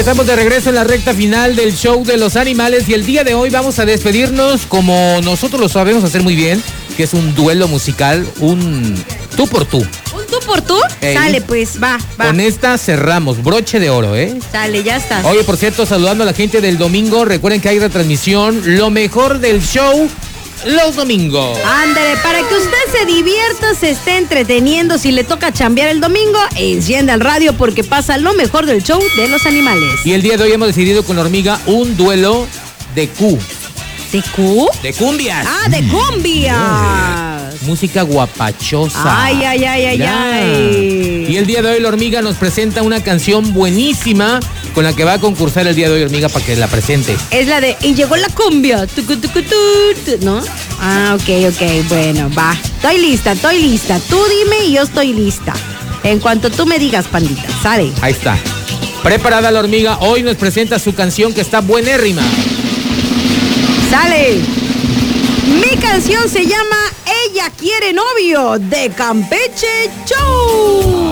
estamos de regreso en la recta final del show de los animales y el día de hoy vamos a despedirnos como nosotros lo sabemos hacer muy bien, que es un duelo musical, un tú por tú. ¿Un tú por tú? Ey. Sale pues, va. Con esta cerramos, broche de oro, ¿eh? Sale, ya está. Oye, por cierto, saludando a la gente del domingo, recuerden que hay retransmisión, lo mejor del show, los domingos. Ándale, para que usted se divierta, se esté entreteniendo, si le toca chambear el domingo, encienda el radio porque pasa lo mejor del show de los animales. Y el día de hoy hemos decidido con la hormiga un duelo de Q. ¿De Q? De cumbias. Ah, de cumbias. Música guapachosa. Ay, ay, ay, ay, Ya. ay. Y el día de hoy la hormiga nos presenta una canción buenísima con la que va a concursar el día de hoy, hormiga, para que la presente. Es la de Y llegó la cumbia. Tucu, tucu, tu, ¿no? Ah, ok, bueno, va. Estoy lista. Tú dime y yo estoy lista. En cuanto tú me digas, pandita, sale. Ahí está. Preparada la hormiga, hoy nos presenta su canción que está buenérrima. ¡Sale! Mi canción se llama Ella quiere novio de Campeche Show.